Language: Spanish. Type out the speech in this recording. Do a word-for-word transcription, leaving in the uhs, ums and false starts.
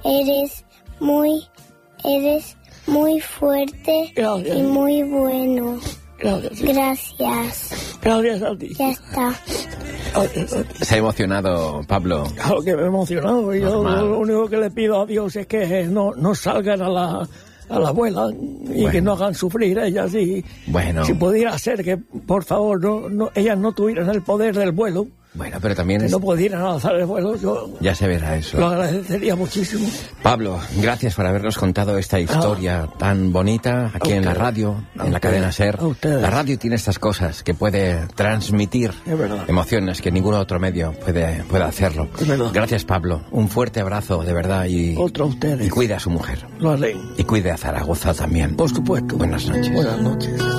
eres muy, eres muy fuerte. Gracias. Y muy bueno. Gracias. Gracias. Gracias a ti. Ya está. Gracias a ti. Se ha emocionado, Pablo. Claro que me he emocionado. Y yo Normal. lo único que le pido a Dios es que no, no salgan a la, a la abuela y Bueno. que no hagan sufrir a ellas. Y, Bueno. si pudiera ser que, por favor, no, no, ellas no tuvieran el poder del vuelo, Bueno, pero también que es... no pudieran alzar el vuelo, yo Ya se verá eso. lo agradecería muchísimo. Pablo, gracias por habernos contado esta historia tan bonita aquí A en la ustedes. radio, A en la ustedes. cadena SER. A ustedes. La radio tiene estas cosas que puede transmitir Es verdad. emociones que ningún otro medio puede, puede hacerlo. Es verdad. Gracias, Pablo. Un fuerte abrazo, de verdad, y, Otro a ustedes. y cuide a su mujer. Lo haré. Y cuide a Zaragoza también. Por supuesto. Buenas noches. Buenas noches.